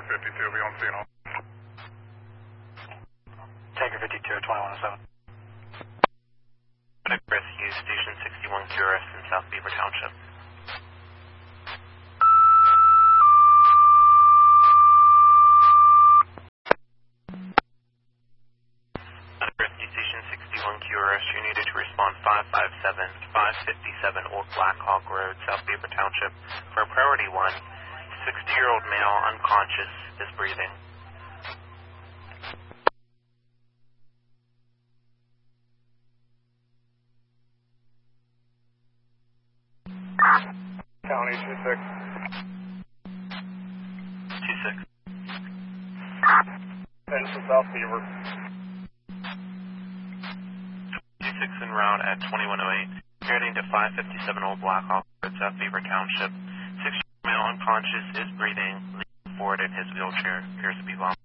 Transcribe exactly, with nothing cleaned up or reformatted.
fifty-two, be on scene. Tanker fifty-two, twenty-one oh seven. Rescue Station sixty-one Q R S in South Beaver Township. Rescue Station sixty-one Q R S, you needed to respond five five seven, five fifty-seven Old Black Hawk Road, South Beaver Township for priority one. sixty-year-old male, unconscious, is breathing. County two six. two six. ten to South Beaver. two six en route at twenty-one oh eight. Heading to five fifty-seven Old Black Hawk Road, South Beaver Township. sixty-year-old male, unconscious, is breathing. Leaning forward in his wheelchair. Appears to be vomiting.